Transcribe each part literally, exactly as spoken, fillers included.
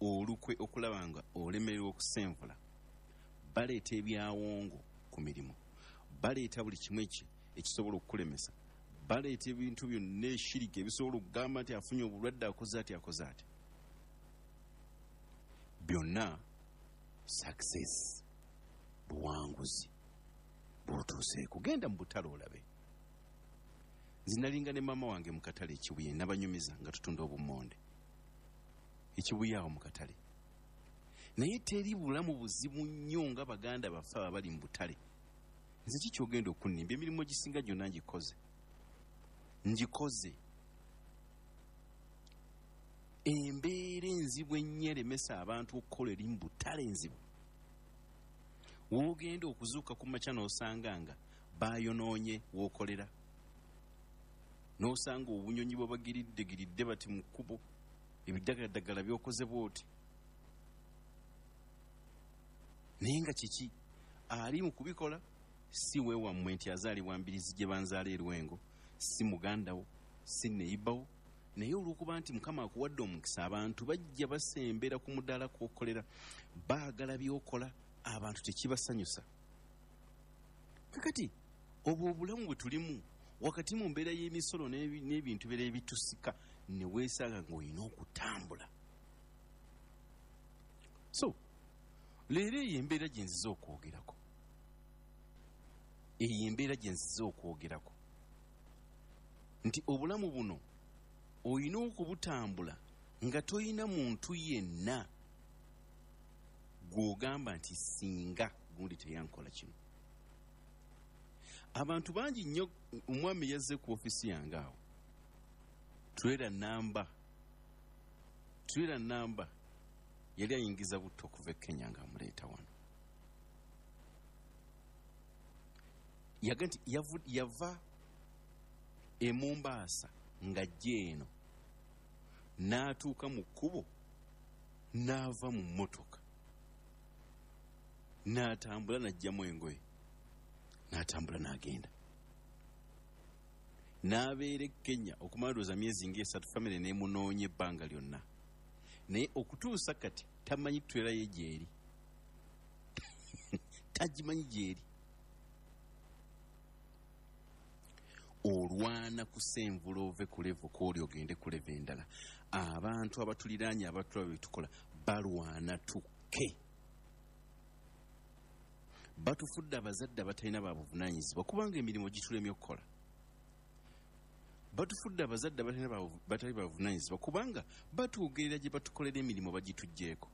olukwe okulaba nga olemererwa okusenvula, baleeta ebyawongo ku mirimu, baleeta buli kimu eki ekisobola okukulemesa, baleeta ebintu byonna eshirika ebisobola okugamba nti afunye obulwadde akoze ati akoze ati. Byonna success, buwanguzi bw'otuuseeko. Genda mu butale olabe. Zinalinga ne mama wange mu katale ekibuye nabanyumiza nga tutunda obummonde ekibuye awo mu katale, naye teri bulamu buzibu nnyo nga baganda baffe abali mu butale. Nze kikyogenda okunnimba, emirimu gisinga gyonna ngikoze ngikoze embeera enzibu ennyo eremesa abantu okukola eri mu butale enzibu. Woogenda okuzuuka ku makya n'osanga nga baayonoonye w'okolera, n'osanga obunyonyi bwe bagiriddegiridde bati mu kkubo, ebiddagaddagala by'okoze bw'oti. Naye nga kiki ali mu kubikola? Si weewammwe nti azaalibwa mbirizi gye banzaala e Lwengo, si mugandawo, si neyibawo. Naye olw'okuba nti Mukama akuwadde omukisa, abantu bajja basembera ku mudaala kw'okolera, baagala by'okola, abantu tekibasanyusa. Kakati obwo obulamu bwe tulimu wakati mu mbeera y'emisolo n'ebintu bira ebitusika, ne weesaaga ng'olina okutambula. So leero eyo embeera gye nziza okwogerako, eyo embeera gye nziza okwogerako nti obulamu buno olina okubutambula nga toyina muntu yenna gw'ogamba nti singa gundi teyankola kino. Abantu bangi nnyo. Omwami yazze ku ofisi yange awo, tulera namba tulera namba yali ayingiza butto okuva e Kenya ng'amuleeta wano. Yaga nti yava e Mombasa ng'ajja eno, n'atuuka mu kkubo, n'ava mu mmotoka, n'atambula n'ajjamu engoye, n'atambula n'agenda. N'abeera e Kenya okumala ndowooza myezi ng'esatu, famire n'emunoonya ebbanga lyonna, naye okutuusa kati tamanyi tutwerayo gy'eri. Tagimanyi gy'eri. Olwana kusenvula ove ku levo k'oli ogende ku levo endala. Abantu abatuliraanye abatulaba bye tukola balwana tukke. Batufudde abazadde abatalina babuvunaanyizibwa kubanga emirimu gitulemye okukola. Batufudde abazadde abatalina batali babuvunaanyizibwa kubanga batugerera gye batukolera emirimu bagitugjeeko.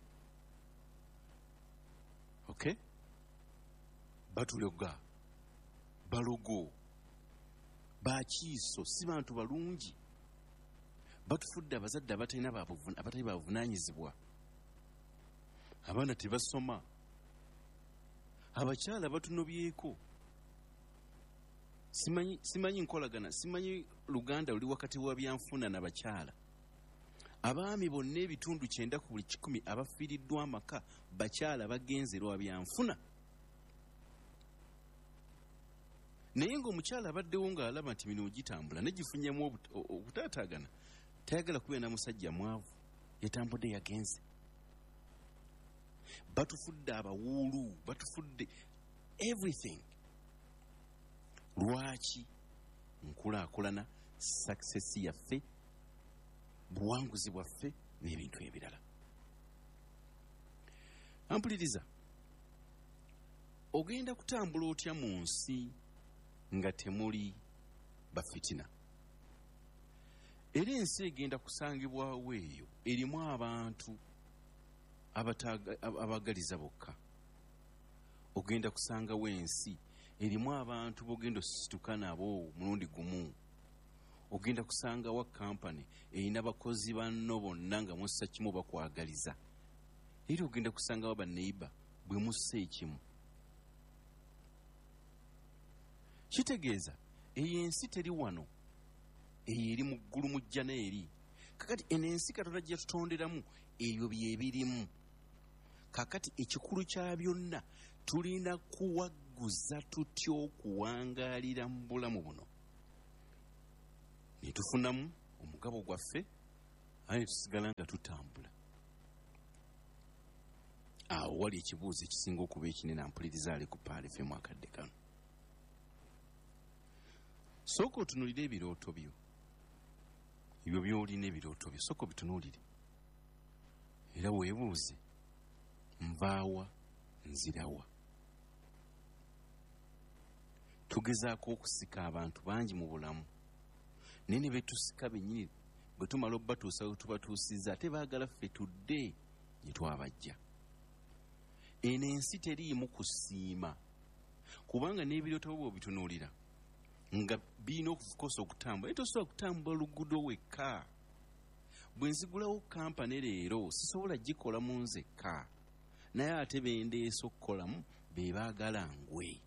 Okay? Batuloga, balogo, bakiiso, si bantu balungi. Batufudde abazadde abatalina abatali babuvunaanyizibwa. Abaana tebasoma. Abakyala batunobyeko. Simanyi simanyi nkolagana, simanyi Luganda luli wakati wa byanfuna n'abakyala. Abaami bonna ebitundu kyenda ku buli kikumi abafiiriddwa amaka bakyala bagenze lwa byanfuna. Naye ng'omukyala abaddewo ng'alaba nti mirimu gitambula negifunyemu obutaataagana, tayagala kubeera na musajja mwavu, yatambudde yagenze. Batufudde abawuulu, batufudde everything. Lwaki? Nkulaakulana, success yaffe, buwanguzi bwaffe n'ebintu ebirala. Ampuliriza, ogenda kutambula otya mu nsi nga temuli bafitina? Era ensi egenda kusangibwawo eyo erimu abantu abagaliza bokka. Ogenda kusangawo ensi erimu abantu bogenda osituka nabo mulundi gumu. Ogenda kusangawo kampani erina bakozi banno bonna nga mussa kimu bakwagaliza. Era ogenda kusangawo banneiba bwe mussa ekimu. Kitegeeza eyo ensi teri wano, eyo eri mu ggulu mujja n'eri. Kakati eno ensi Katonda gye tutonderamu ebyo byebirimu. Kakati ekikulu kya byonna tulina kuwaguza tutya okuwangaalira mu bulamu buno. Ne tufunamu omugabo gwaffe, aye tusigala nga tutambula. awo wali ekibuuzo ekisinga okuba ekinene ampuliriza ali ku Paal F M akadde kano. Sooka otunuulire ebirooto byo, ebyo by'olina ebirooto byo, sooka obitunuulire era weebuuze, nvaawa nzirawa. Tugezaako okusika abantu bangi mu bulamu, naye ne betusika bennyini bwe tumala obbatuusa we tubatuusiza ate baagala ffe tudde gye twabajja. Eno ensi teriimu kusiima, kubanga n'ebirooto bwo bitunuulira nga birina okukosa okutambula. Naye tosobola kutambula luguudo wekka. Bwe nzigulawo kampani leero sisobola gikola mu nzekka, naye ate bendeesa okukolamu be baagala ngwe.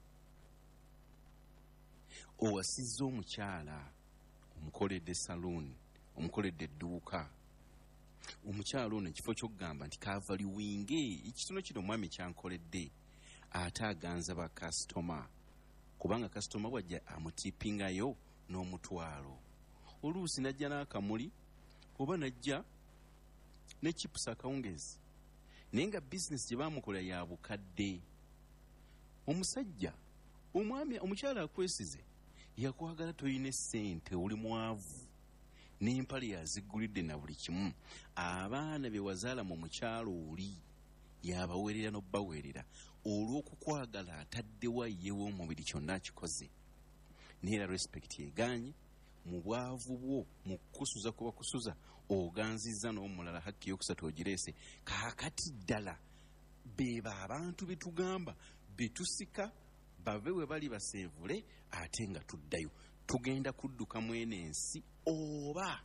Owasizza omukyala, omukoledde saluuni, omukoledde edduuka. Omukyala ono ekifo ky'okugamba nti kaavaliwinge ekitono kino omwami kyankoledde, ate aganza bakasitoma, kubanga kasitoma bwajja amutippingayo n'omutwalo. Oluusi najja n'akamuli oba najja ne chips akawungezi, naye nga bizinesi gye baamukola ya bukadde. Omusajja omwami omukyala akwesize yakwagala toyina essente, oli mwavu, n'empale yazigulidde na buli kimu. Abaana be wazaala mu mukyalo oli yabaweerera n'obbaweerera, olw'okukwagala ataddewa ye w'omubiri kyonna akikoze. Naye era respect yegaanye mu bwavu bwo, mu kukusuza kuba kusuza oganzizza n'omulala hakki yokusatu ogireese. Kaakati ddala beeba abantu be tugamba be tusika bave we bali baseevule ate nga tuddayo. Tugenda kudduka mwene ensi oba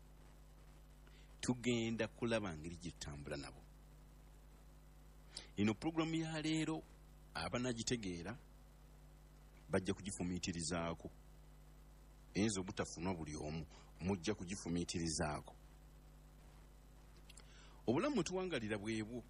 tugenda kulaba ngeri gye tutambula nabo. Eno pulogulaamu ya leero abanagitegeera bajja kugifumiitirizaako. Eyinza obutafunwa buli omu, mujja kugifumiitirizaako. Obulamu bwe tuwangalira bwebwo,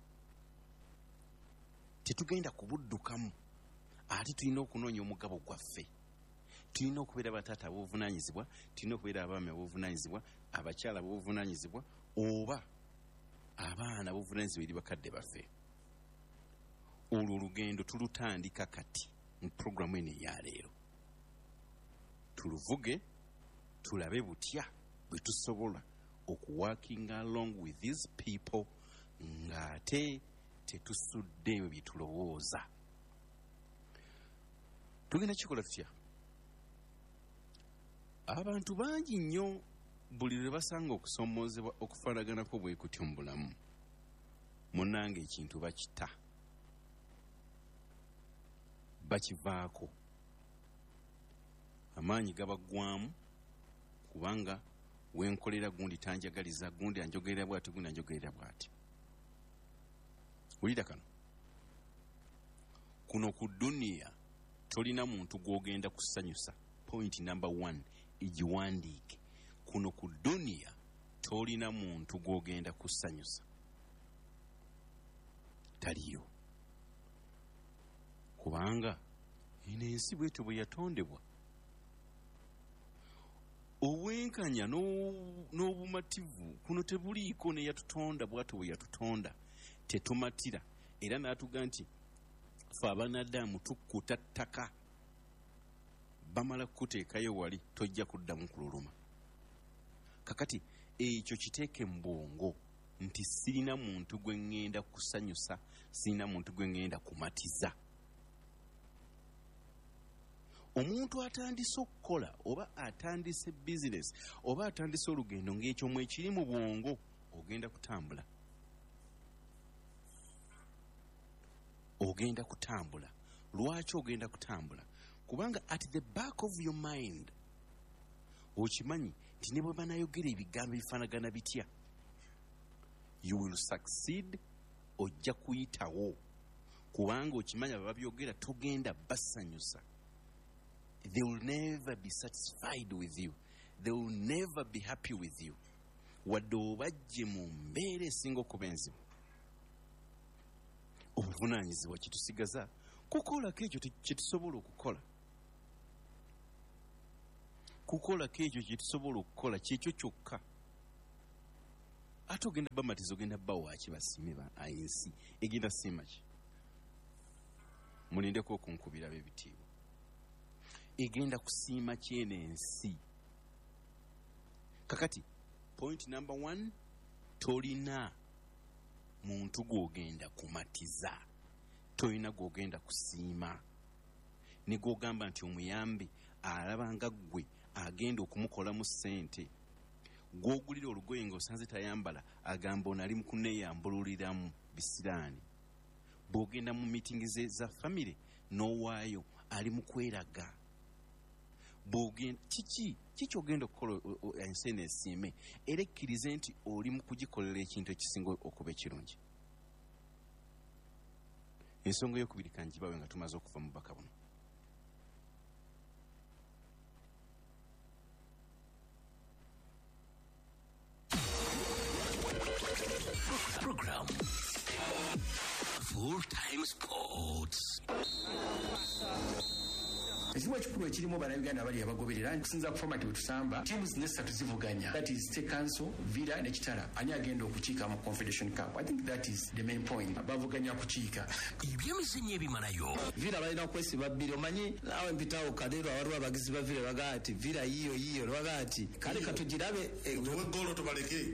tetugenda kubuddukamu. Ate tulina okunoonya omugabo gwaffe. Tulina okubeera bataata ab'obuvunaanyizibwa, tulina okubeera abaami ab'obuvunaanyizibwa, abakyala ab'obuvunaanyizibwa, oba abaana ab'obuvunaanyizibwa eri bakadde baffe. Olwo olugendo tulutandika kati mu pulogulaamu eno eya leero. Tuluvuge tulabe butya bwe tusobola okuworking along with these people ng'ate tetusudde ebyo bye tulowooza. Tugenda kikola tutya? Abantu bangi nnyo buli lwe basanga okusoomoozebwa okufaanaganako bwe kutyo mu bulamu, munnange ekintu bakita, bakivaako, amaanyi gabaggwamu, kubanga wenkolera gundi tanjagaliza, gundi anjogerera bw'ati, gundi anjogerera bw'ati. Wulira kano, kuno ku duniya tolina muntu gw'ogenda kusanyusa. Point number one, igiwandiike. Kuno ku duniya tolina muntu gw'ogenda kusanyusa. Taliyo. Kubanga eno ensi bwetyo bwe yatondebwa, obwenkanya n'obumativu kuno tebuliiko. Ne yatutonda bw'atyo bwe yatutonda, tetumatira. Era n'atuga nti ffe abanadamu tukkuta ttaka, bamala kukuteekayo wali tojja kuddamu kululuma. Kakati ekyo kiteeke mu bwongo nti sirina muntu gwe ŋŋenda kusanyusa, sirina muntu gwe ŋŋenda kumatiza. Omuntu atandise okukola oba atandise bizinesi oba atandise olugendo ng'ekyo mwe kiri mu bwongo, ogenda kutambula. Ogenda kutambula. Lwaki ogenda kutambula? Kubanga at the back of your mind okimanyi nti ne bwe banayogera ebigambo ebifaanagana bitya, you will succeed, ojja kuyitawo. Kubanga okimanyi abo babyogera togenda basanyusa. They will never be satisfied with you. They will never be happy with you. Wadde obajje mu mbeera esinga okuba enzibu. Obuvunaanyizibwa kitusigaza kukolako ekyo kye tusobola okukola. Kukolako ekyo kye tusobola okukola kyekyo kyokka. ate ogenda bamatiza ogenda bba waaki basiime ensi egenda siima ki mulindeko okunkubira b'ebitiibwa egenda kusiima kyeno ensi kakati point number one tolina muntu gw'ogenda kumatiza tolina gw'ogenda kusiima ne gw'ogamba nti omuyambi alaba nga ggwe agenda okumukolamu ssente gw'ogulira olugoye ng'osanze tayambala agamba ono ali mu kuneeyambululiramu bisiraani bw'ogenda mu miitingi ze za famire n'owaayo ali mu kweraga bw'ogenda kiki kiki ogenda okukola ensi eno esiime era ekkirize nti oli mu kugikolera ekintu ekisinga okuba ekirungi ensonga ey'okubiri kangibawe nga tumaze okuva mu bubaka buno Program Full Time Sports. Ekiwa ekikulu ekirimu bannayuganda bali abagoberera nkusinza ku format bwe tusamba tiimu zino essatu zivuganya, that is State Council, Villa ne Kitala. Ani agenda okukiika mu Confederation Cup? I think that is the main point. Bavuganya kukiika Ebyemizannyo ebimalayo. Villa balina okwesiba bbiri omanyi naawe mpitawo kadero waliwo abagizi ba Villa bagaa ati Villa yiyo yiyo bagaa ati kale katugirabe golo tubaleke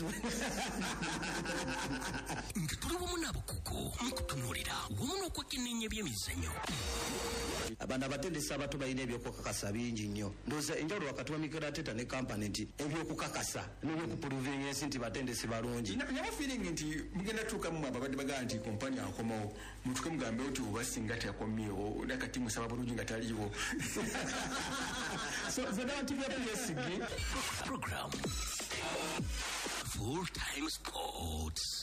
Nga tuli wamu n'abakugu mu kutunuulira wamu n'okwekenneenya ebyemizannyo. Abantu abatendesi abato balina ebyokukakasa bingi nnyo. Ndowooza enjawulo wakati wa Mikel Arteta ne kampani nti ebyokukakasa n'ebyokupuluvinga ensi nti batendesi balungi. Nyama feeling nti mugenda tuukamu ababadde bagaa nti kompani akomawo mutuke mugambe oti oba singa teyakomyewo nakati musaba bulungi nga taliiwo. So zonna T V ya Program Full Time Sports.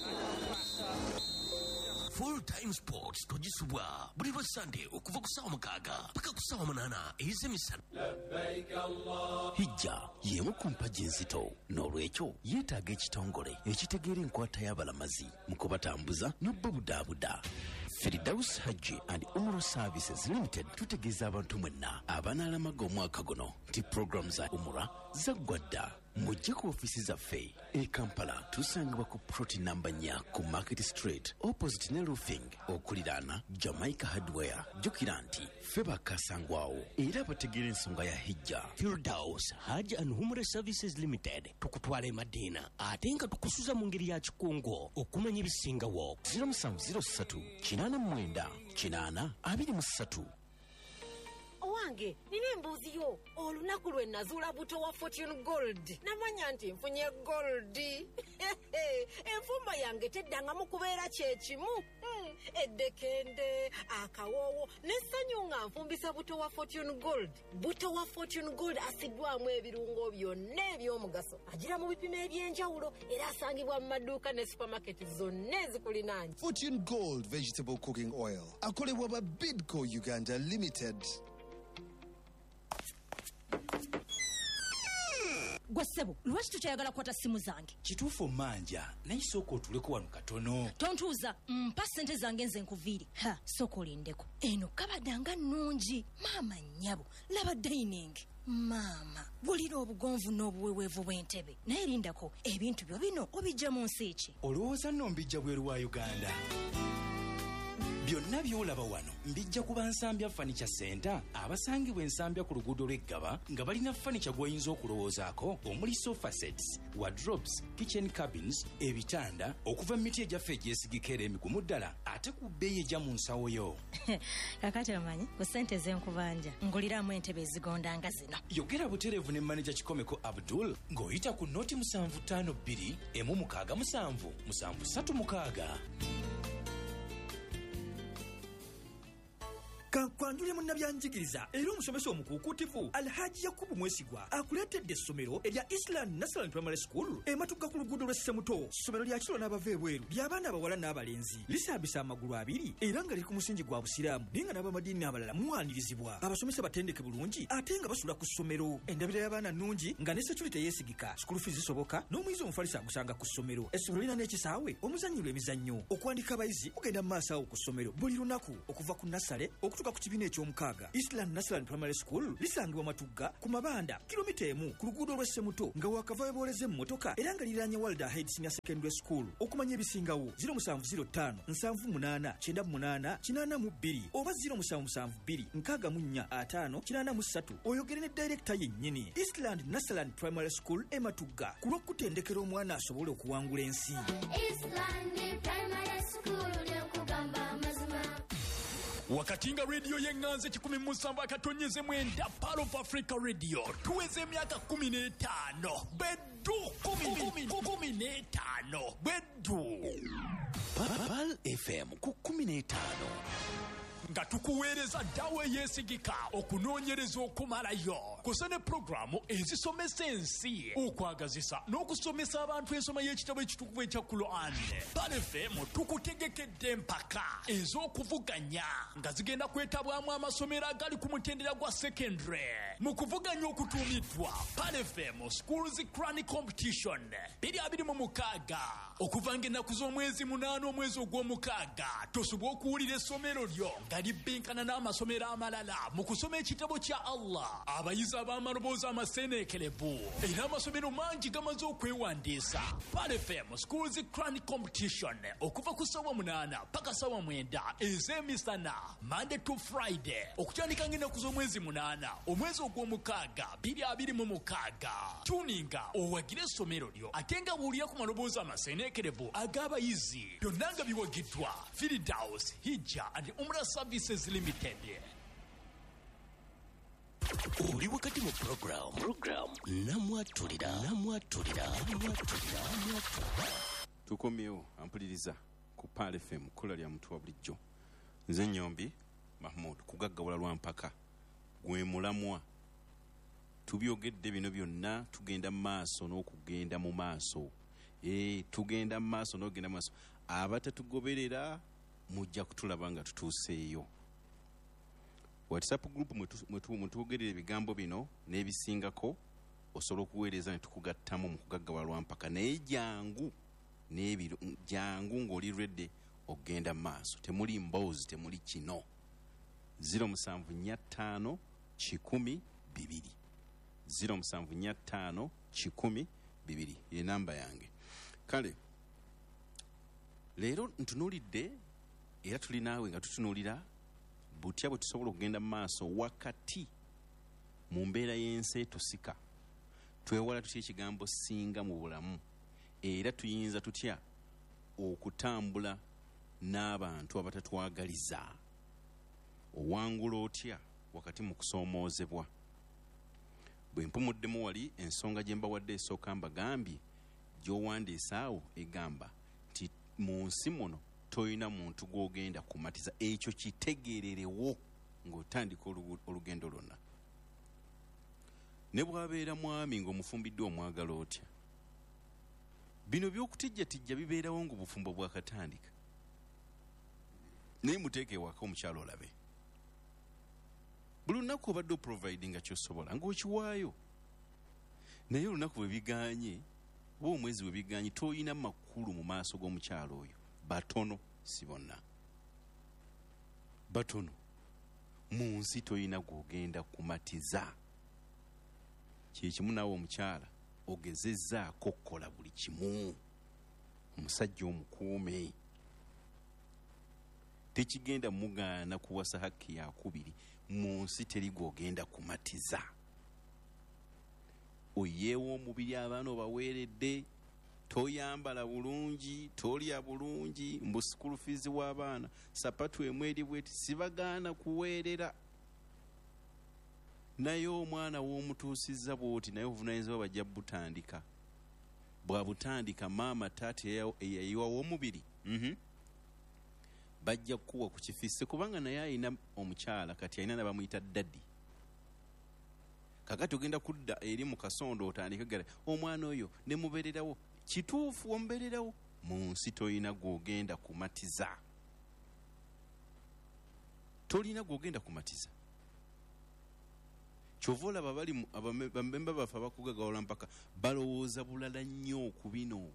Full Time Sports tugisubwa buli lwa Sunday okuva ku ssaawa mukaaga paka ku ssaawa munaana ez'emisana. Hijja y'emu ku mpagi enzito n'olwekyo yeetaaga ekitongole ekitegeera enkwata y'abalamazi mu kubatambuza n'obbabudaabuda. Firdaus Hajji and Umrah Services Limited tutegeeza abantu mwenna abanaalamaga omwaka guno nti program za Umrah zaggwa dda. Mujje ku ofisi zaffe e Kampala tusangibwa ku ploti namba nnya ku Market Street opposite ne roofing okuliraana Jamaica Hardware. Jjukira nti ffe bakasangwawo era bategeera ensonga ya hijja. Firdaus Hajj and Umrah Services Limited tukutwala e Madina ate nga tukusuza mu ngeri ya kikungo okumanya ebisingawo. zero seven zero three kinaana mwenda kinaana abiri mu ssatu. Owange nina embuuzi yo olunaku lwe nazuula buto wa Fortune Gold namanya nti nfunye gold. Enfumba yange teddangamu kubeera kyekimu. Hmm. Eddekende akawoowo n'essanyu nga nfumbisa buto wa Fortune Gold. Buto wa Fortune Gold asiddwamu ebirungo byonna eby'omugaso agira mu bipimo eby'enjawulo era asangibwa mu maduuka ne supermarket zonna ezikulinaanye. Fortune Gold Vegetable Cooking Oil akolebwa ba Bidco Uganda Limited. Gwasebo, lwaki tutayagala kwata simu zange? Kituufu manja, naye sooka otuleko wano katono. Tontuuza, mpa ssente zange nze nkuviire. Ha, sooka olindeko. Eno kabadanga nnungi. Maama nnyabo, laba dining. Maama, bulira obugonvu n'obuweweevu bw'entebe. Naye lindako, ebintu byo bino obijja mu nsi ki? Olowooza nno mbijja bweru wa Uganda. Byonna by'olaba wano mbijja kuba Nsambya Furniture Center abasangibwa ensambya ku luguudo lw'Eggaba nga balina furniture gw'oyinza okulowoozaako omuli sofa sets, wardrobes, kitchen cabins, ebitanda okuva mu miti egyaffe egyesigika era emigumu ddala ate ku bbeeyi ejja mu nsawo yo. Kakati omanyi ku ssente z'enkubanja nguliramu entebe ezigonda nga zino. Yogera butereevu ne manager Kikomeko Abdul ng'oyita ku noti musanvu ttaano bbiri emu mukaaga musanvu musanvu ssatu mukaaga. Kankwanjule munnabyanjigiriza era omusomesa omukuukutivu Alhaji Yakubu Mwesigwa akuleetedde essomero erya Island National Primary School ematuka ku luguudo lwa Ssemuto. Ssomero lya kiro n'abava ebweru ly'abaana abawala n'abalenzi lisambisa amagulu abiri era nga liri ku musingi gwa busiraamu naye nga n'abamadiini abalala muwanirizibwa. Abasomesa batendeke bulungi ate nga basula ku ssomero. Endabira y'abaana nnungi nga ne security yeesigika. School fees zisoboka n'omuyizi omufalisa agusanga ku ssomero. Essomero lirina n'ekisaawe omuzannyirwa emizannyo. Okuwandika abayizi kugenda mu maaso awo ku ssomero buli lunaku okuva ku nassale okutu okutuuka ku kibiina eky'omukaaga. Eastland National Primary School lisangibwa Matugga ku Mabanda kilomita emu ku luguudo lw'Essemuto nga wakava weboleze mu motoka era nga liranye Walder Head Senior Secondary School. Okumanya ebisingawo zero seven zero five seven eight eight nine eight eight two oba zero seven seven two nkaaga mu nnya ataano kinaana mu ssatu oyogere ne director yennyini. Eastland National Primary School e Matugga ku lw'okutendekera omwana asobole okuwangula ensi. Eastland Primary School lyokugamba amazima. Wakati nga radio y'enganze kikumi mu musanvu akatonyeze mwenda Pearl of Africa Radio tuweze emyaka kumi n'etaano beddu kumi kumi n'etaano beddu Pearl F M ku kumi n'etaano nga tukuweereza ddawo eyeesigika okunoonyereza okumalayo kusa ne pulogulaamu ezisomesa ensi okwagazisa n'okusomesa abantu ensoma y'ekitabo ekitukuvu ekya Quran. Pearl F M tukutegekedde empaka ez'okuvuganya nga zigenda kwetabwamu amasomero agali ku mutendera gwa secondary mu kuvuganya okutuumiddwa Pearl F M Schools Crown Competition biri abiri mu mukaaga okuva ng'ennaku z'omwezi munaana omwezi ogw'omukaaga tosobwa okuwulira essomero lyo nga libbinkana n'amasomero amalala mu kusoma ekitabo kya Allah. Abayizi ab'amaloboozi amaseeneekerevu era amasomero mangi gamaze okwewandiisa. Pearl F M Schools Crown Competition okuva ku ssaawa munaana paka ssaawa mwenda ez'emisana Monday to Friday okutandika ng'ennaku z'omwezi munaana omwezi ogw'omukaaga biri abiri mu mukaaga. Tuninga owagire essomero lyo ate nga buulira ku maloboozi amaseeneekerevu ag'abayizi byonna nga biwagiddwa Firdaus Hijja and Umrah Services Limited. Oli wakati mu program program namwatulira namwatulira namwatulira namwatulira tukomyewo ampuliriza ku Pearl F M kola lya muntu wa bulijjo. Nze Nyombi Mahmoud kugaggawala lwa mpaka gwe mulamwa. Tubyogedde bino byonna tugenda mu maaso n'okugenda mu maaso. Eh tugenda mu maaso n'okugenda mu maaso. Abatatugoberera mujja kutulaba nga tutuuseeyo. WhatsApp group mwetuwogerera ebigambo bino n'ebisingako osobola okuweereza ne tukugattamu mu kugaggawala lwa mpaka naye jangu n'ebiro jangu ng'oli redde okugenda mu maaso. Temuli mboozi temuli kino. zero seven four five kikumi bibiri zero seven four five kikumi bibiri ye namba yange. Kale leero ntunuulidde era tuli naawe nga tutunuulira butya bwe tusobola okugenda mu maaso wakati mu mbeera y'ensi etusika. Twewala tutya ekigambo singa mu bulamu era tuyinza tutya okutambula n'abantu abatatwagaliza. Owangula otya wakati mu kusoomoozebwa. Bwe mpumuddemu wali ensonga gye mbawadde esooka mbagambye gy'owandiisa awo egamba nti mu nsi muno toyina muntu gw'ogenda kumatiza. Ekyo kitegeererewo ng'otandika olugendo lwonna. Ne bw'abeera mwami ng'omufumbiddwa omwagala otya. Bino by'okutijjatijja bibeerawo ng'obufumbo bwakatandika. Naye muteeke ewaka omukyalo olabe. Buli lunaku obadde oprovidinga ky'osobola ng'okiwaayo. Naye olunaku bwe biganye oba omwezi bwe biganye toyina makulu mu maaso g'omukyalo oyo. Batono si bonna. Batono mu nsi toyina gw'ogenda kumatiza. Kyekimu naawe omukyala ogezezzaako okukola buli kimu. Omusajja omukuume tekigenda mugaana kuwasa hakki yakubiri. Mu nsi teri gw'ogenda kumatiza. Oyeewo omubiri abaana obaweeredde. Toyambala bulungi, tolya bulungi, mbu school fees w'abaana sapatu emu eri bweti sibagaana kuweerera. Naye omwana w'omutuusizza bw'oti naye obuvunaanyizibwa bajja butandika. Bwabutandika maama taata eyayiwawo omubiri mm-hmm. bajja kukuwa ku kifisse kubanga naye alina omukyala kati alina nabamuyita daddi. Kakati ogenda kudda eri mu kasondo otandika gala omwana oyo ne mubeererawo. Kituufu ombeererawo. Mu nsi toyina gw'ogenda kumatiza. Tolina gw'ogenda kumatiza. Kyova olaba bali bamemba baffe abakugaggawala mpaka balowooza bulala nnyo ku bino.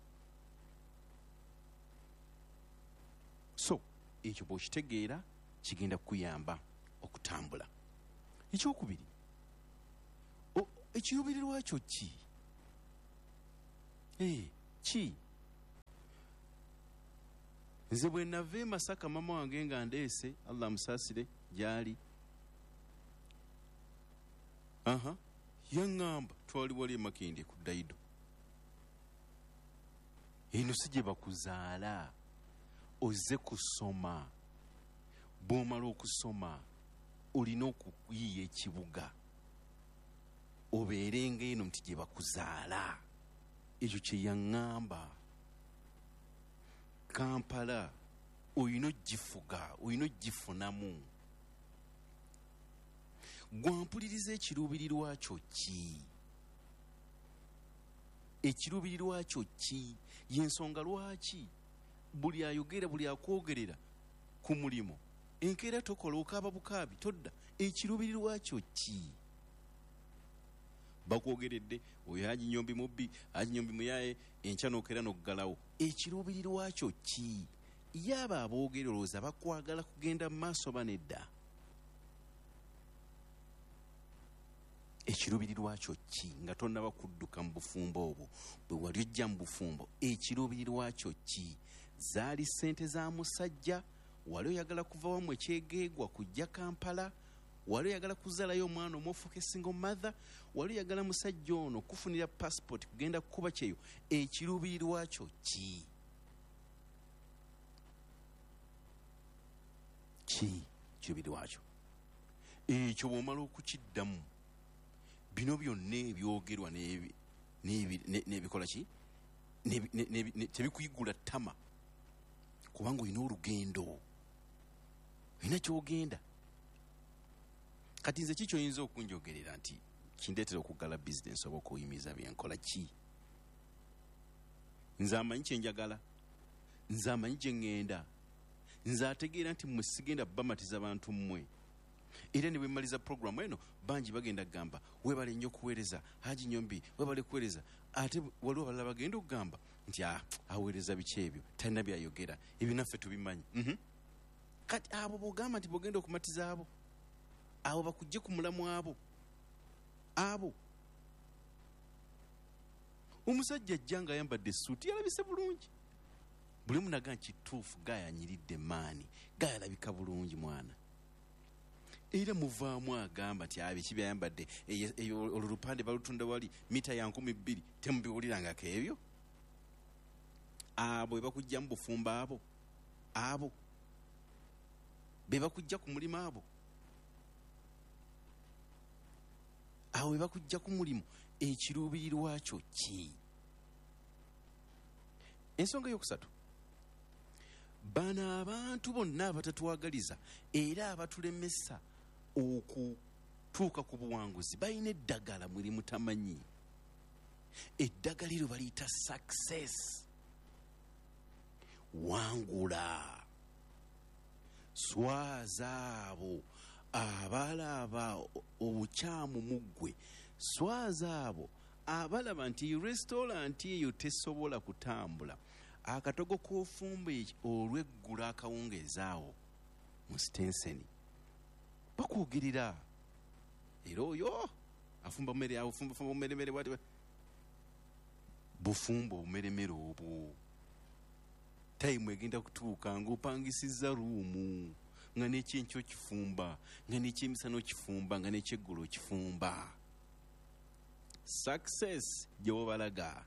So ekyo bw'okitegeera kigenda kukuyamba okutambula. Ekyokubiri, ekiruubirirwa kyo ki? Eh, ki? Nze bwe nava e Masaka mama wange nga ndeese, Allah musaasire, gyali. Aha, yaŋŋamba twali wali e Makindye ku Daido. Eno si gye bakuzaala, ozze kusoma. Bw'omala okusoma olina okuyiiya ekibuga obeerenga eno nti gye bakuzaala. Ekyo kye yaŋŋamba. Kampala olina ogifuga, olina ogifunamu. Gwampuliriza ekiruubirirwa kyo ki? Ekiruubirirwa kyo ki? Y'ensonga lwaki buli ayogera, buli akwogerera ku mulimu enkeera tokola okaaba bukaabi todda. Ekiruubirirwa kyo ki? Bakwogeredde oyo Haji Nyombi mubbi, Haji Nyombi muyaye, enkya n'okeera n'oggalawo. Ekiruubirirwa kyo ki? Yaaba aboogera olowooza bakwagala kugenda mu maaso banedda. Ekiruubirirwa kyo ki nga tonnaba kudduka mu bufumbo obwo? Bwe wali ojja mu bufumbo, ekiruubirirwa kyo ki? Zaali ssente za musajja? Wali oyagala kuva wamu ekyegeegwa kujja Kampala? Wali oyagala kuzaalayo omwana omwofuuka single mother? Wali oyagala musajja ono kufunira passport kugenda kukuba kyeyo? Ekiruubirirwa kyo ki? Ki kiruubirirwa kyo? Ekyo bw'omala okukiddamu, bino byonna ebyogerwa n'ebikola ki? Tebikuyigula ttama, kubanga olina olugendo, olina ky'ogenda. Kati nze kiki oyinza okunjogerera nti kindeetera okuggala bizinensi oba okuyimiza byenkola ki? Nze amanyi kye njagala, nze amanyi gye ŋŋenda, nze ategeera nti mmwe sigenda bamatiza bantu mmwe. Era ne bwe mmaliza programu eno bangi bagenda kugamba webale nnyo okuweereza Haji Nyombi, webale kuweereza. Ate waliwo abalala bagenda okugamba nti aweereza biki ebyo, talina byayogera, ebyo naffe tubimanyi. Kati abo bw'ogamba nti bw'ogenda okumatiza abo, abo bakujje ku mulamu abo abo. Omusajja ajja nga ayambadde essuuti yalabise bulungi, buli munaga nkituufu gayanyiridde maani, gayalabika bulungi mwana. Era muvaamu agamba nti abiki byayambadde olulupande balutunda wali mita ya nkumi bbiri, temubiwulirangako ebyo? Abo be bakujja mu bufumba, abo abo be bakujja ku mulimu, abo awo be bakujja ku mulimu. Ekiruubirirwa kyo ki? Ensonga yokusatu, bano abantu bonna abatatwagaliza era abatulemesa okutuuka ku buwanguzi balina eddagala muli mutamanyi. Eddagala eryo baliyita success. Wangula, swaza abo abalaba obukyamu muggwe, swaza abo abalaba nti restauranti eyo tesobola kutambula, akatogo k'ofumba olw'eggulu akawungeezaawo mu Stenseni bakwogerera. Era oyo afumba mmere awo, fumba fumba bumeremere bwati bufumba obumeremere obwo. Tayimu egenda kutuuka ng'opangisizza ruumu, nga n'ekyenkyo okifumba, nga n'ekyemisana okifumba, nga n'ekyeggulu okifumba. Success gye wabalaga.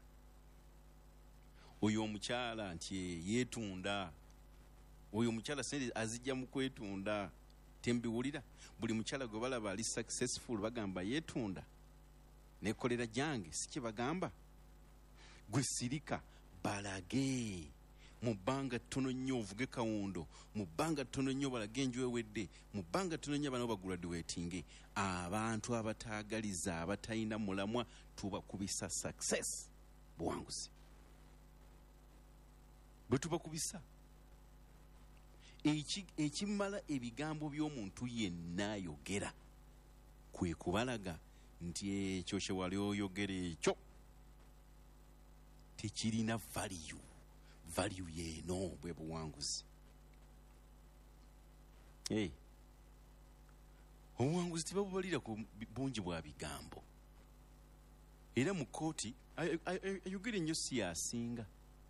Oyo omukyala nti yeetunda, oyo omukyala sente azijja mu kwetunda, tembiwulira? Buli mukyala gwe balaba ali successful bagamba yeetunda. Nekolera gyange si kye bagamba? Gwe sirika balage mu bbanga ttono nnyo ovuge kawundo, mu bbanga ttono nnyo balage enju ewedde, mu bbanga ttono nnyo abana baguladuwetinge. Abantu abataagaliza, abatalina mulamwa, tubakubisa success, buwanguzi. Bwe tubakubisa, ekimala ebigambo by'omuntu yenna ayogera kwe kubalaga nti ekyo kye wali oyogera ekyo tekirina value. Value yeeno bwe buwanguzi. Hey, obuwanguzi tebabubalira ku bungi bwa bigambo era mu kooti ayogere nnyo si yasinga.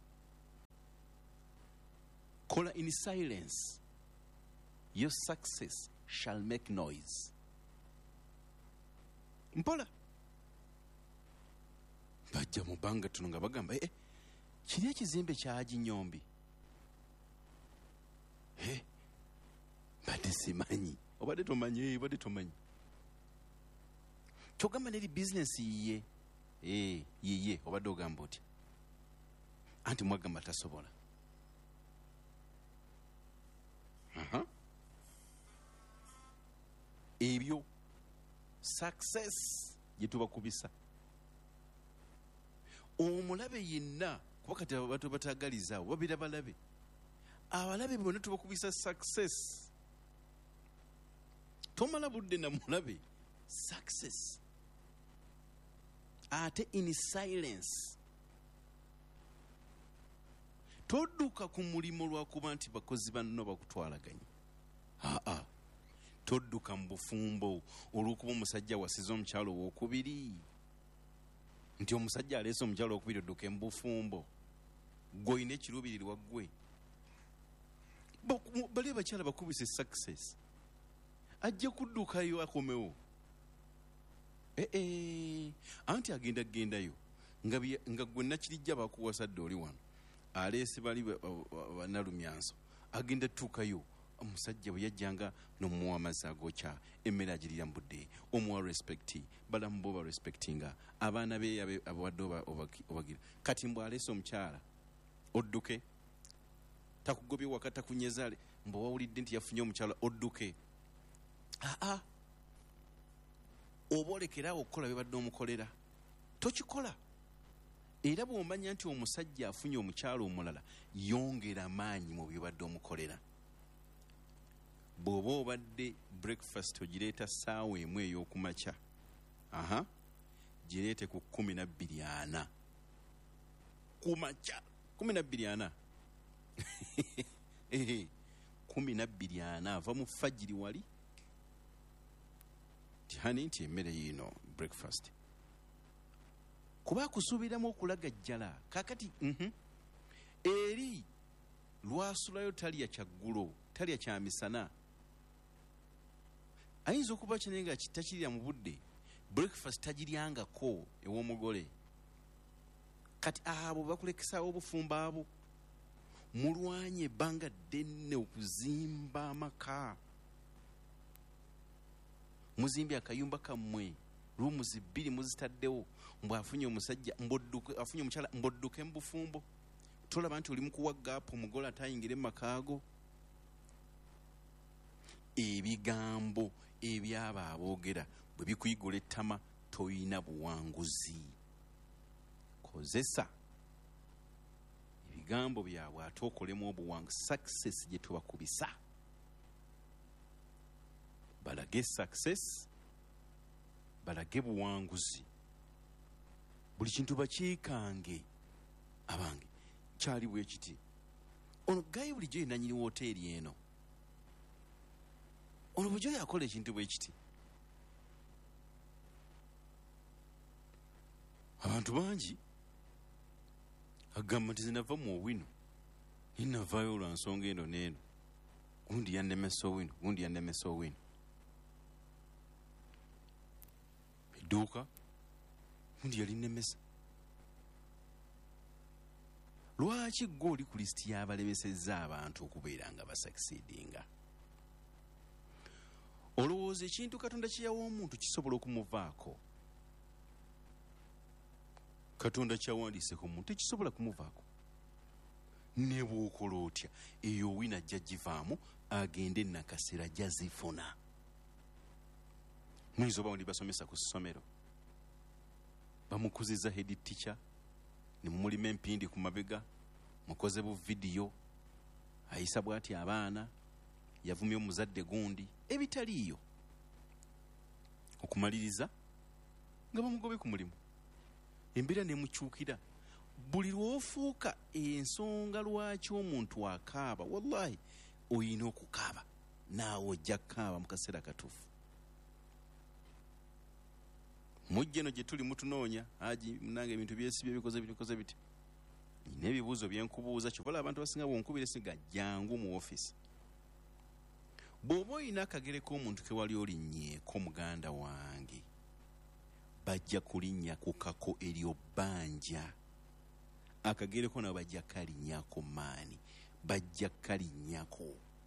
Kola in silence, your success shall make noise. Mpola bajja mu bbanga ttuno nga bagamba eh, kiri ekizimbe kya Haji Nyombi. Eh, badde simanyi obadde tomanyi obadde tomanyi kyogamba neri bizinesi yiye eh, yiye obadde ogamba otya anti mwagamba tasobola. Aha. Ebyo success gyetubakubisa omulabe yenna kuba kati abantu batagaliza abo babira balabe abalabe bonna tubakubisa success. Tomala budde na mulabe success ate in silence. Todduka ku mulimu lwakuba nti bakozi banno bakutwalaganye. Aa, todduka mu bufumbo olw'okuba omusajja wasiza omukyalo w'okubiri nti omusajja aleese omukyalo w'okubiri odduke mu bufumbo gw'olina ekiruubirirwa ggwe. Bali abakyala bakubise success ajja kuddukayo akomewo. ee anti agenda gendayo nga nga gwe nakirijja bakuwasadde oli wano aleese bali banalumyanso agenda tuukayo omusajja bwe yajjanga n'omuwa amazzi agokya emmere agirira mu budde omuwa respect balamu bo ba respectinga abaana be abawadde obagira kati mbw aleese omukyala odduke takugobye waka takunyezaale mbw wawulidde nti yafunye omukyala odduke. aa oba olekerawo okukola bibadde omukolera tokikola. Era bw'omanya nti omusajja afunye omukyalo omulala yongera maanyi mu bibadde omukolera. Bw'oba obadde breakfast ogireeta ssaawa emu ey'okumakya aha gireete ku kumi na bbiri ana ku makya kumi na bbiri ana kumi na bbiri ana ava mu fajiri wali tihani nti emmere yiino breakfast kuba kusuubiramu okulagajjala kakati mm-hmm. eri lwasulayo talya kyaggulo talya kyamisana ayinza okuba kine nga takirya mu budde breakfast tagiryangako ew'omugole kati abo bakulekesaawo obufumbo abo mulwanye ebbanga ddenne okuzimba amaka muzimbye akayumba kammwe rumuzi bbiri muzitaddewo mbw afunye omusajja mbodduke afunye omukyala mbodduke mu bufumbo tolaba nti oli mukuwa gaapu omugole atayingire mu makaago. Ebigambo ebyabo aboogera bwe bikuyigola ettama toyina buwanguzi. Kozesa ebigambo byabwe ate okolemu obuwanguzi. Success gye tubakubisa balage success balage buwanguzi buli kintu bakiikange abange kyali bwe kiti ono gayi bulijjo ye nanyini wooteeri eno ono bulijjo yakola ekintu bwe kiti. Abantu bangi agamba nti zinava mu owino ninavaayo olwa nsonga eno n'eno gundi yannemesa owino gundi yannemesa owino edduuka gundi yali nnemesa. Lwaki gwe oli ku lisiti y'abalebesezza abantu okubeera nga basakisidinga? Olowooza ekintu Katonda kye yawa omuntu kisobola okumuvaako? Katonda kyawandiise ku muntu tekisobola kumuvaako. Ne bw'okola otya eyo wina ajja givaamu agende nakasera jazifuna. Muyinza oba ndi basomesa ku ssomero bamukuziza head teacher ne mumulima empindi ku mabega mukoze bu vidiyo ayisa bw'ati abaana yavumya omuzadde gundi ebitaliiyo okumaliriza nga bamugobe ku mulimu. Embeera nemukyukira buli lw'ofuuka ensonga lwaki omuntu akaaba wallahi oyina okukaaba naawe ojja kukaaba mu kaseera katuufu. mujje no gye tuli mutunoonya haji munange ebintu byesibye bikoze bikoze biti nina ebibuuzo byenkubuuza kyobola abantu basinga bonkubire siga jangu mu office bw'oba olina akagere k'omuntu ke wali olinnyeeko muganda wange bajja kulinnya ku kako eryo bbanja akagereko nabo bajja kalinnyako maani bajja kalinnyako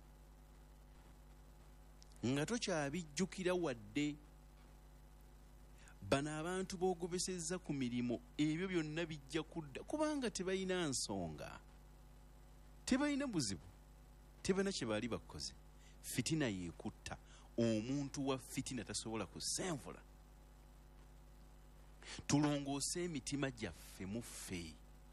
nga tokyabijjukira wadde bano abantu boogobesezza ku mirimu ebyo byonna bijja kudda kubanga tebalina nsonga tebalina buzibu tebalina kye baali bakoze fitina yeekutta omuntu wa fitina tasobola kusenvula tulongoose emitima gyaffe muffe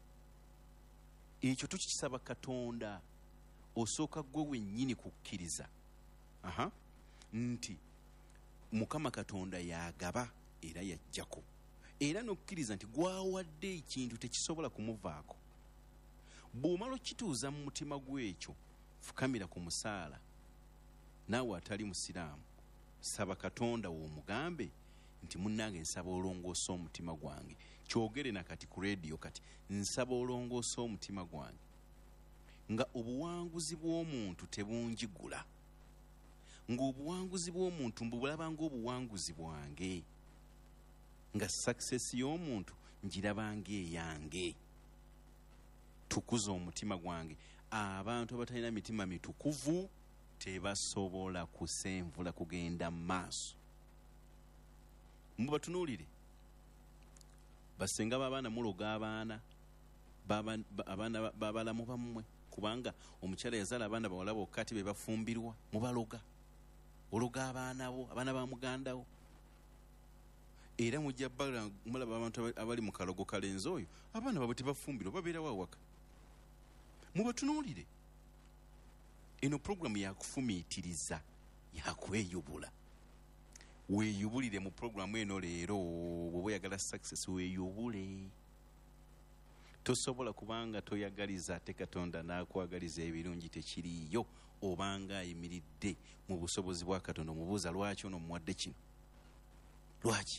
ekyo tukisaba katonda osooka gwe wennyini kukkiriza aha nti mukama katonda yagaba era yajjako era n'okkiriza nti gwawadde ekintu tekisobola kumuvaako bw'omala okituuza mu mutima gw'ekyo fukamira ku musaala naawe atali musiraamu saba katonda w'omugambe nti munnange nsaba olongoosa omutima gwange kyogere nakati ku rediyo kati nsaba olongoosa omutima gwange nga obuwanguzi bw'omuntu tebunjigula ng'obuwanguzi bw'omuntu mbulaba ng'obuwanguzi bwange nga success y'omuntu njiraba ng'eyange tukuza omutima gwange abantu abatalina mitima mitukuvu tebasobola kusenvula kugenda mu maaso mubatunuulire basenga b'abaana muloga abaana abaana babalamu bammwe kubanga omukyala yazaala abaana bawala bokka ati be bafumbirwa mubaloga ologa abaana bo abaana ba mugandawo era mujja bala mulaba abantu abali mu kalogo kalenzi oyo abaana babwe tebafumbirwa babeerawo awaka mubatunuulire eno programu yakufumiitiriza yakweyubula weeyubulire mu programu eno leero bw'oba oyagala success weeyubule tosobola kubanga toyagaliza ate katonda n'akwagaliza ebirungi tekiriiyo obanga ayimiridde mu busobozi bwa katonda omubuuza lwaki ono muwadde kino lwaki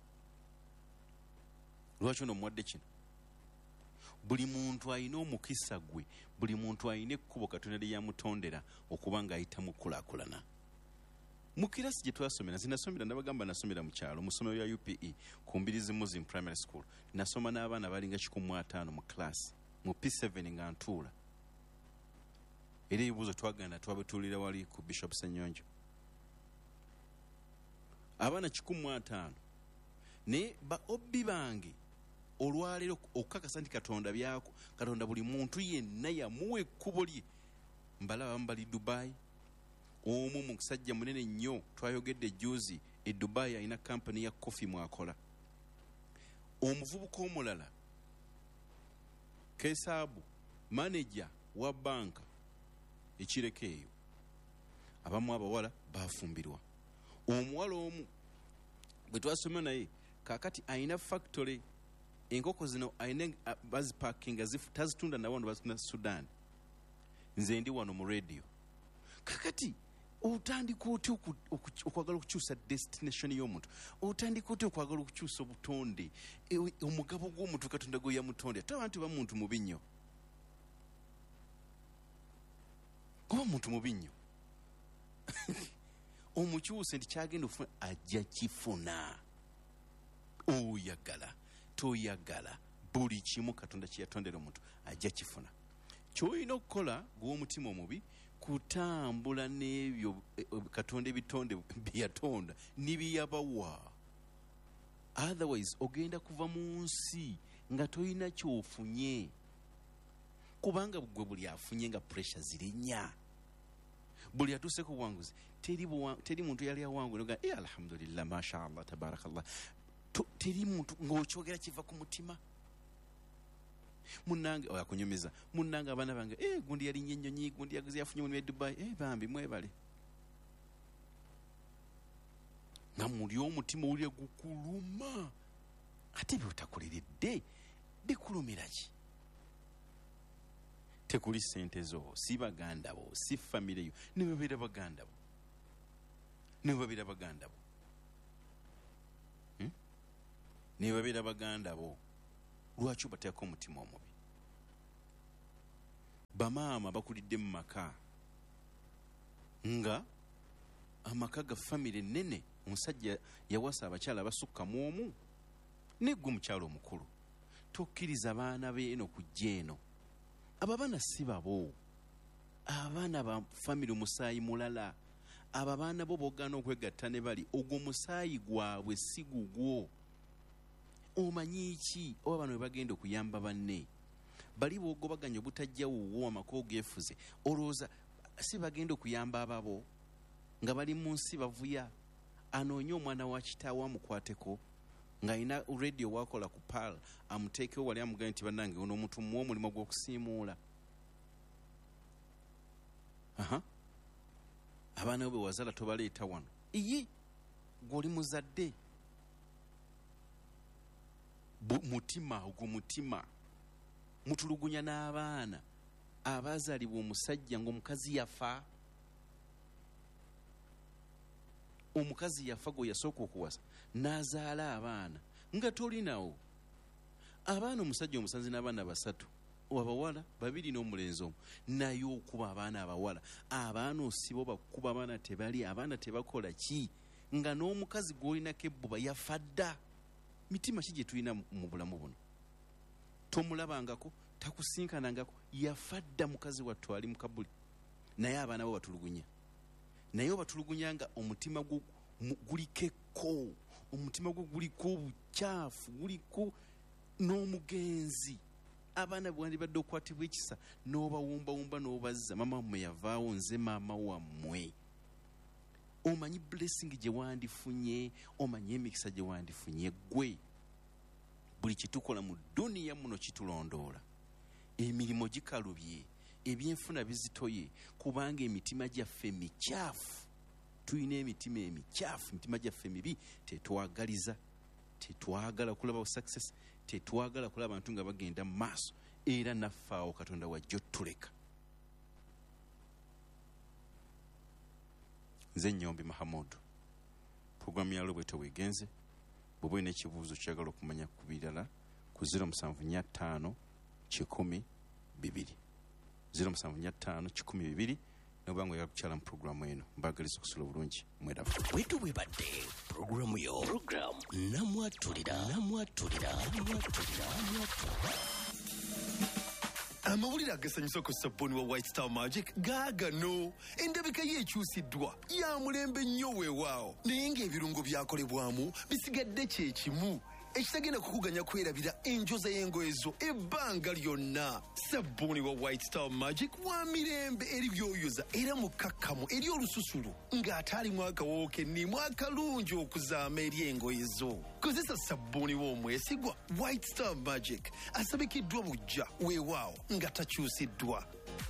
lwaki ono muwadde kino buli muntu alina omukisa gwe buli muntu alina ekkubo katonda lye yamutondera okuba ng'ayitamu kulaakulana mu kirasi gye twasomera zinasomera nabagamba nasomera mu kyalo mu ssomero lya U P E ku mbirizi Muslim Primary School nasoma n'abaana balinga kikumi mu ataano mu class mu P seven nga ntuula era ebibuuzo twagenda twabetuulira wali ku Bishop Ssenyonjo abaana kikumi mu ataano naye ba obbi bange olwaleero okukakasa nti katonda byako katonda buli muntu yenna yamuwa ekkubo lye mbalaba mbali Dubai omu musajja munene nnyo twayogedde juzi e Dubai alina kampani ya coffee mwakola omuvubuka omulala Kesabu manager wa banka ekireke eyo abamu abawala bafumbirwa omuwala omu bwe twasoma naye kakati alina factory enkoko zino alina bazipakinga zifu tazitunda nawondo bazitunda Sudan nze ndi wano mu radio kakati otandika otya okwagala okukyusa destination y'omuntu otandika otya okwagala okukyusa obutonde omugabo gw'omuntu katonda gwe yamutonde ate abantu bamuntu mubi nnyo kuba muntu mubi nnyo omukyuse nti kyagenda okufuna ajja kifuna oyagala toyagala buli kimu katonda kye yatondera omuntu ajja kifuna kyolina okukola gw'omutima omubi kutambula n'ebyo katonda ebitonde byeyatonda nibiyabawa otherwise ogenda kuva mu nsi nga tolina kyofunye kubanga gwe buli afunye nga pressure zirinnya buli atuuse ku buwanguzi teri, teri muntu yali awangu noga e alhamdulillah mashallah tabarakallah teri muntu ng'okyogera kiva ku mutima munange oyakunyumiza munange abaana bange eh gundi yali nyennyonyi gundi yagize yafunye mu Dubai eh bambi mwebale nga muli omutima uli gukuluma ate byotakuliridde bikulumira ki tekuli sente zo si baganda bo si famire yo ne babira baganda bo ne babira baganda bo hmm? ne babeera baganda bo lwaki obateekako omutima omubi bamaama bakulidde mu maka nga amaka ga famire ennene omusajja yawasa abakyala basukka mu omu neggwe mukyalo omukulu tokkiriza baana be eno kujja eno abo abaana si babo abaana ba famire omusaayi mulala abo abaana bo bogaana okwegatta ne bali ogwo musaayi gwabwe si gugwo omanyi ki oba bano bwe bagenda okuyamba banne bali bwogobaganya obutajja wuwo amaka ogeefuze olowooza si bagenda okuyamba ababo nga bali mu nsi bavuya anoonye omwana wa kitaawe amukwateko ng'alina radio wakola ku pal amuteekewo wali amugambye nti bannange ono omuntu muwa omulimu gw'okusiimuula aha abaana bo be wazala tobaleeta wano iye gw'oli muzadde mutima ogwo mutima mutulugunya n'abaana abaazaalibwa omusajja ng'omukazi yafa omukazi yafa gwe yasooka okuwasa n'azaala abaana nga tolinawo abaana omusajja omusanzi n'abaana basatu abawala babiri n'omulenzi omu naye okuba abaana abawala abaana osiba bakuba abaana tebali abaana tebakola ki nga n'omukazi gw'olinako ebbuba yafa dda mitima ki gye tulina mu bulamu buno tomulabangako takusinkanangako yafa dda mukazi wattu ali mu kabuli naye abaana bo batulugunya naye obatulugunya nga omutima gulikeko omutima gwo guliko obukyafu guliko n'omugenzi abaana bwandibadde okukwatibwa ekisa n'obawumbawumba n'obazza maama wammwe yavaawo nze maama wammwe omanyi blessing gye wandifunye omanyi emikisa gye wandifunye gwe buli kitukola mu duniya muno kitulondoola emirimu gikalubye ebyenfuna bizitoye kubanga emitima gyaffe mikyafu tulina emitima emikyafu emitima gyaffe mibi tetwagaliza tetwagala kulaba success tetwagala kulaba abantu nga bagenda mu maaso era naffaawo katonda wajja otuleka nze Nnyombi Mahamudu puroguramu ya lobweto wegenze bw'oba olina ekibuuzo kyagala okumanya ku birala ku zero musanvu nnya ttaano kikumi bibiri zero musanvu nnya ttaano kikumi bibiri noba nga oyagala kukyala mu puroguramu eno mbaagaliza okusula obulungi mwerafu wetu bwebadde puroguramu yo puroguramu namwatulira namwatulira namwatulira namwatulira amawulire agasanyusa ku sabbuuni wa White Star Magic gaagano endabika ye ekyusiddwa ya mulembe nnyo weewaawo naye ng'ebirungo byakolebwamu bisigadde kye kimu ekitagenda kukuganya kwerabira enjoza y'engoye zo ebbanga lyonna sabbuuni wa White Star Magic wa mirembe eri byoyoza era mukakkamu eri olususulu ng'ate alimu akawoowo kennimu akalungi okuzaama eri engoye zo kozesa sabbuuni w'omwesigwa White Star Magic asabikiddwa bujja weewaawo nga takyusiddwa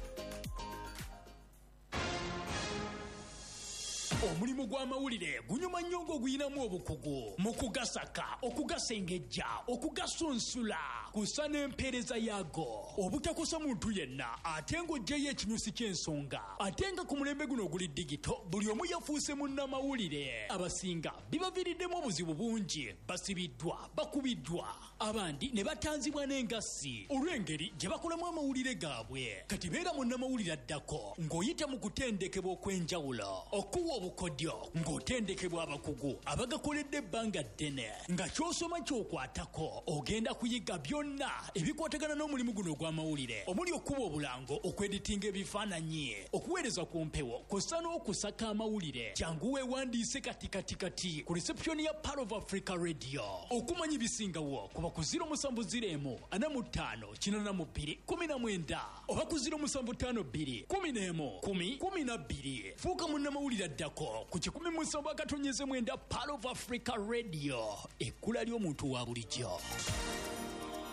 omulimu gw'amawulire gunyuma nnyo ng'oguyinamu obukugu mu kugasaka okugasengejja okugasunsula kusa n'empeereza yaago obutakosa muntu yenna ate ng'oggyeyo ekinyusi ky'ensonga ate nga ku mulembe guno oguli digito buli omu yafuuse munnamawulire abasinga bibaviiriddemu obuzibu bungi basibiddwa bakubiddwa abandi ne batanzibwa n'engassi olw'engeri gye bakolamu amawulire gaabwe kati beera munnamawulire addako ng'oyita mu kutendekebwa okw'enjawulo okuwa obukodyo ng'otendekebwa abakugu abagakoledde ebbanga ddene nga ky'osoma ky'okwatako ogenda kuyiga byonna ebikwatagana n'omulimu guno ogw'amawulire omuli okuba obulango okweditinga ebifaananyi okuweereza ku mpewo kw'ossa n'okusaka amawulire jangu weewandiise kati kati kati ku reception ya Pearl of Africa Radio okumanya ebisingawo kuba ku ziro musanvu ziro emu ana mu ttaano kinaana mu bbiri kumi na mwenda oba ku ziro musanvu ttaano bbiri kumi n'emu kumi kumi na bbiri fuuka munnamawulire addako ku kikumi musanvu akatonyeze mwenda Pearl of Africa Radio ekkula ly'omuntu wa bulijjo.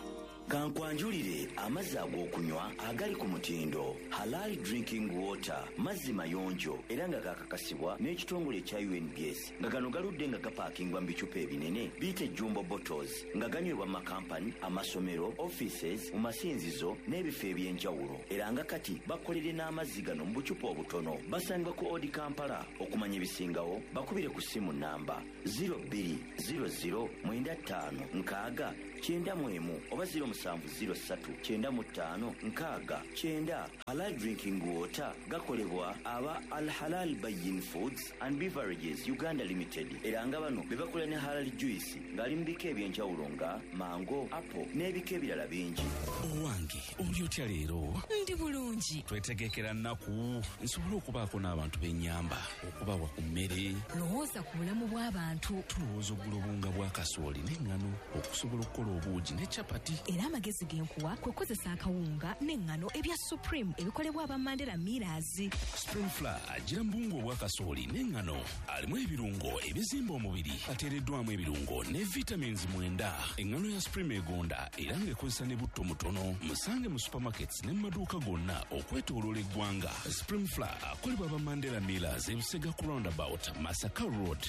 kankwanjulire amazzi ag'okunywa agali ku mutindo halal drinking water mazzi mayonjo era nga gakakasibwa n'ekitongole ekya U N B S nga gano galudde nga gapaakingwa mu bicupa ebinene biyite jumbo bottles nga ganywebwa mu makampani amasomero offices mu masinzizo n'ebifo eby'enjawulo era nga kati bakolere n'amazzi gano mu bucupa obutono basangibwa ku Odi Kampala. Okumanya ebisingawo bakubire ku ssimu namba zero two zero zero nine five nkaaga kyenda mu emu oba zero musanvu zero ssatu kyenda mu ttaano nkaaga kyenda. Halal drinking water gakolebwa aba Al Halal Bayin Foods and Beverages Uganda Limited era nga bano be bakola ne halal juice ng'ali mu bika eby'enjawulo nga mango, apple n'ebika ebirala bingi. Owange oli otya leero? Ndi bulungi. Twetegekera nnaku nsobole okubaako n'abantu b'ennyamba okubawa ku mmere. Lowooza ku bulamu bw'abantu. Tulowooza oggula obunga bwa kasooli n'eŋŋano okusobola okukola obuugi ne capati. Era amagezi genkuwa kwe kukozesa akawunga n'eŋŋano ebya Supreme ebikolebwa aba Mandela Millers. Spring Flour agira mbungu obwa kasooli n'eŋŋano alimu ebirungo ebizimba omubiri ateereddwamu ebirungo ne vitamins mwenda. Eŋŋano ya Supreme egonda era ng'ekozesa ne butto mutono. Musange mu supermarkets ne mu maduuka gonna okwetooloola eggwanga. Spring Flour akolebwa aba Mandela Millers e Busega ku roundabout Masaka Road.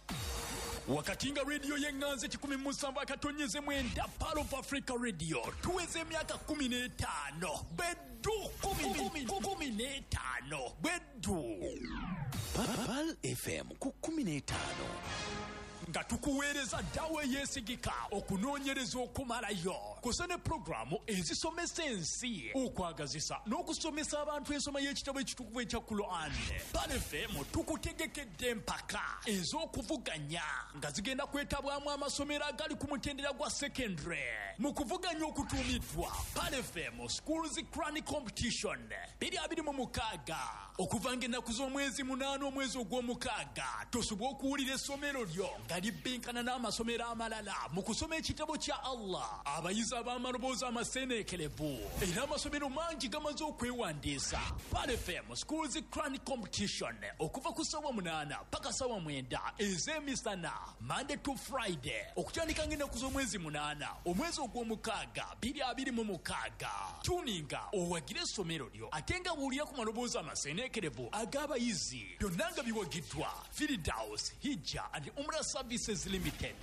Wakati nga radio y'enganze kikumi mu musanvu akatonyeze mwenda Pearl of Africa Radio tuweze emyaka kumi n'etaano beddu kumi n'etaano beddu Pearl F M ku kumi n'etaano nga tukuweereza ddawo eyeesigika okunoonyereza okumalayo kusa ne pulogulaamu ezisomesa ensi okwagazisa n'okusomesa abantu ensoma y'ekitabo ekitukuvu ekya Quran. Pearl F M tukutegekedde empaka ez'okuvuganya nga zigenda kwetabwamu amasomero agali ku mutendera gwa secondary mu kuvuganya okutuumiddwa Pearl F M Schools Crown Competition biri abiri mu mukaaga okuva ng'ennaku z'omwezi munaana omwezi ogw'omukaaga tosobwa okuwulira essomero lyo nga libbinkana n'amasomero amalala mu kusoma ekitabo kya Allah. Abayizi ab'amaloboozi amaseeneekerevu era amasomero mangi gamaze okwewandiisa. Pearl F M Schools Crown Competition okuva ku ssaawa munaana paka ssaawa mwenda ez'emisana Monday to Friday okutandika ng'ennaku z'omwezi munaana omwezi ogw'omukaaga biri abiri mu mukaaga. Tuninga owagire essomero lyo ate nga buulira ku maloboozi amaseeneekerevu ag'abayizi byonna nga biwagiddwa Firdaus Hijja and Umrah Services Limited.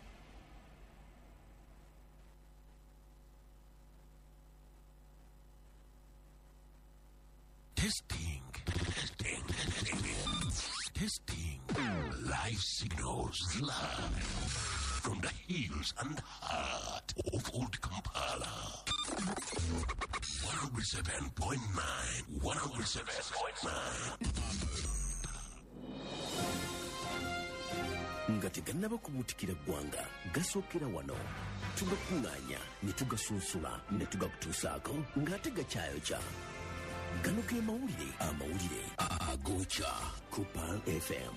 Testing, testing, testing. Live signals live from the hills and heart of Old Kampala. one oh seven point nine, one oh seven point nine. nga tegannaba kubuutikira ggwanga gasookera wano tugakuŋŋaanya ne tugasunsula ne tugakutuusaako ng'ate gakyayokya. Gano ge mawulire amawulire agookya ku Pearl F M.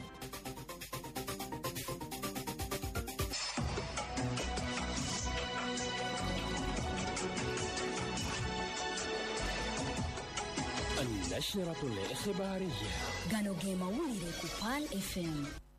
النشرة الإخبارية gano ge mawulire ku Pearl F M.